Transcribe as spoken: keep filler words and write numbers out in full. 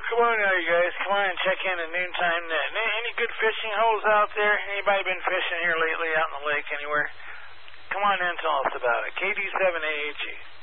come on now, you guys. Come on and check in at noontime net. Any good fishing holes out there? Anybody been fishing here lately out in the lake anywhere? Come on in and tell us about it. K D seven A H E.